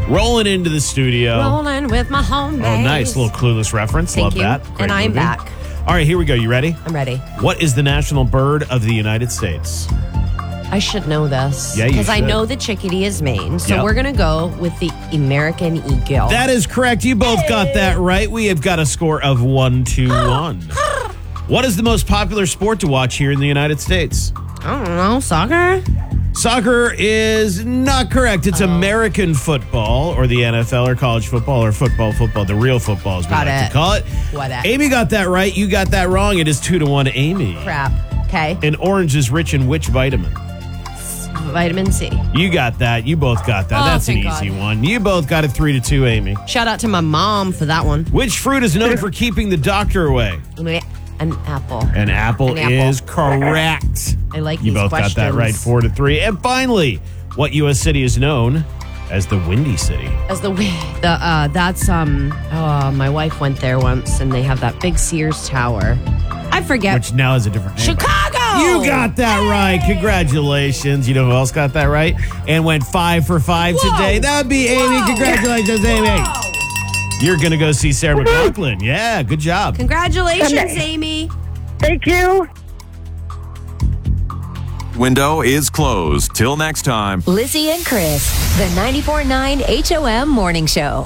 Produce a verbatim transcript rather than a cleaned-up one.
rolling into the studio. Rolling with my home Oh, nice. Little Clueless reference. Thank Love you. that. Great And I'm movie. back. All right, here we go. You ready? I'm ready. What is the national bird of the United States? I should know this. Yeah, you Because I should. know the chickadee is Maine. So Yep. we're going to go with the American eagle. That is correct. You both got that right. We have got a score of one to one. What is the most popular sport to watch here in the United States? I don't know. Soccer? Soccer is not correct. It's Oh. American football, or the N F L, or college football, or football, football, the real football, as we Got like it. to call it. Whatever. Amy got that right. You got that wrong. It is two to one, Amy. Crap. Okay. An orange is rich in which vitamin? Vitamin C. You got that. You both got that. Oh, That's an thank easy God. one. You both got it three to two, Amy. Shout out to my mom for that one. Which fruit is known for keeping the doctor away? An apple. An apple An apple. is correct. I like You these both questions. got that right, four to three. And finally, what U S city is known as the Windy City? As the the uh, that's um oh my wife went there once and they have that big Sears Tower. I forget. Which now is a different name. Chicago. You got that right. Congratulations. You know who else got that right? And went five for five Whoa. today. That would be Amy. Whoa. Congratulations, Amy. You're going to go see Sarah McLachlan. Yeah, good job. Congratulations, Okay. Amy. Thank you. Window is closed. Till next time. Lizzie and Chris, the ninety-four point nine H O M Morning Show.